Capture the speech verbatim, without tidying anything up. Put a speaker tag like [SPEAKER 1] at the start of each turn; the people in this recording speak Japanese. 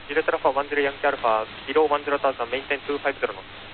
[SPEAKER 1] ジレトラファーいちゼロヤンキーアルファ、ビローいちゼロターザン、メインテンにひゃくごじゅうの。